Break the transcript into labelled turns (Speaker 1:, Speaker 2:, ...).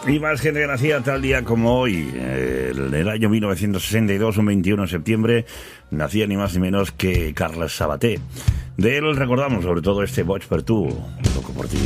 Speaker 1: Y más gente que nacía tal día como hoy, en el año 1962, un 21 de septiembre, nacía ni más ni menos que Carles Sabater. De él recordamos sobre todo este Boig per tu, loco por ti.